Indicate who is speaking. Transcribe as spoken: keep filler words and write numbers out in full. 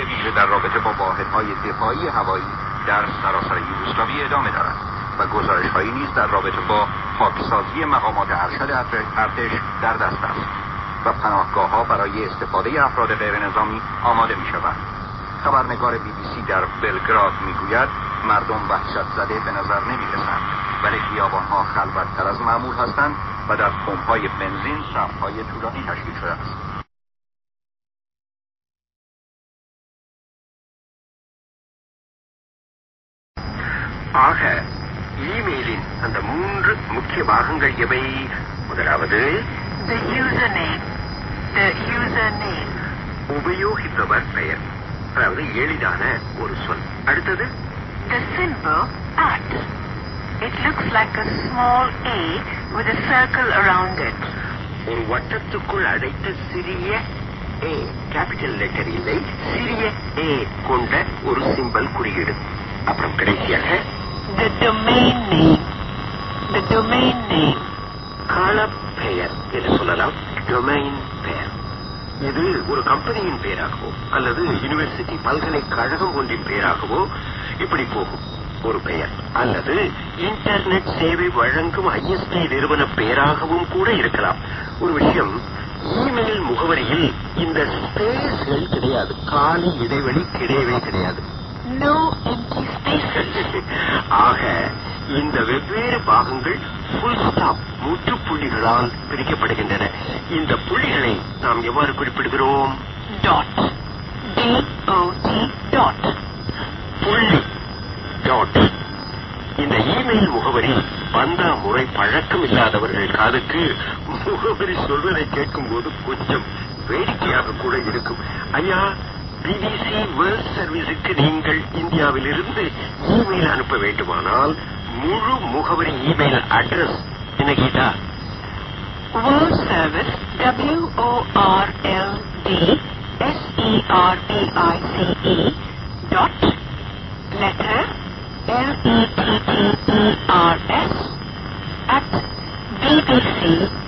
Speaker 1: ویژه در رابطه با واحدهای دفاعی هوایی در سراسر یوگسلاوی ادامه دارد و گزارش‌هایی نیز در رابطه با پاکسازی مقامات ارشد ارتش در دست است و پناهگاه‌ها برای استفاده افراد غیر نظامی آماده می‌شوند. خبرنگار بی بی سی در بلگراد میگوید مردم وحشت زده به نظر نمی‌رسند، ولی خیابان‌ها خلوت‌تر از معمول هستند و در پمپ‌های بنزین صف‌های طولانی تشکیل شده است.
Speaker 2: ஆக இமெயிலின் அந்த மூன்று முக்கிய பாகங்கள் எவை? முதலாவது
Speaker 3: the username, the username,
Speaker 2: உபயோகிப்பவர் பெயர், அதாவது எளிதான ஒரு சொல். அடுத்தது
Speaker 3: the symbol at. It looks like a small a with a circle around it.
Speaker 2: ஒரு வட்டத்துக்குள் அடைத்த சிறிய a, கேபிட்டல் லெட்டர் இல்லை, சிறிய a கொண்ட ஒரு சிம்பல் குறியீடு. அப்புறம் கடைசியாக
Speaker 3: the domain name, the domain name,
Speaker 2: கள பெயர் என்று சொல்லலாம். டொமைன் பெயர் இது ஒரு கம்பெனியின் பெயராகவோ அல்லது யூனிவர்சிட்டி பல்கலைக்கழகம் ஒன்றின் பெயராகவோ இப்படி போகும் ஒரு பெயர், அல்லது இன்டர்நெட் சேவை வழங்கும் ஐஎஸ்பி நிறுவன பெயராகவும் கூட இருக்கலாம். ஒரு விஷயம், இமெயில் முகவரியில் இந்த ஸ்பேஸ்கள் கிடையாது, காலி இடைவெளி கிடையவே கிடையாது.
Speaker 3: no empty spaces.
Speaker 2: ஆக இந்த வெவ்வேறு பாகங்கள் ஃபுல் ஸ்டாப் முற்றுப்புள்ளிகளால் பிரிக்கப்படுகின்றன. இந்த புள்ளிகளை நாம் எவ்வாறு குறிப்பிடுகிறோம்?
Speaker 3: டாட், டி ஓ டி டாட்,
Speaker 2: புள்ளி, டாட். இந்த இமெயில் முகவரி வந்த முறை பழக்கம் இல்லாதவர்கள் காதுக்கு முகவரி சொல்வதை கேட்கும் போது கொஞ்சம் வேடிக்கையாக கூட இருக்கும். ஐயா, பிபிசி வேர்ல்ட் சர்வீஸுக்கு நீங்கள் இந்தியாவில் இருந்து இமெயில் அனுப்ப வேண்டுமானால் முழு முகவரி இமெயில் அட்ரஸ் என்ன கேட்டா?
Speaker 3: World Service, W O R L D S E R V I C E dot letter L E T T E R S at B B C